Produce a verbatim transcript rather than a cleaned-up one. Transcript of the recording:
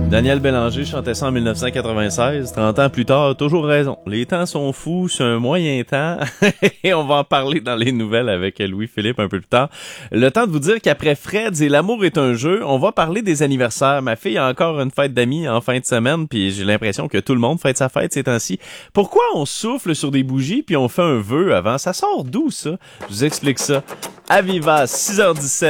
Daniel Bélanger chantait ça en mille neuf cent quatre-vingt-seize. trente ans plus tard, toujours raison. Les temps sont fous, c'est un moyen temps. Et on va en parler dans les nouvelles avec Louis-Philippe un peu plus tard. Le temps de vous dire qu'après Fred et L'amour est un jeu, on va parler des anniversaires. Ma fille a encore une fête d'amis en fin de semaine, puis j'ai l'impression que tout le monde fête sa fête ces temps-ci. Pourquoi on souffle sur des bougies puis on fait un vœu avant? Ça sort d'où, ça? Je vous explique ça. À Viva, six heures dix-sept.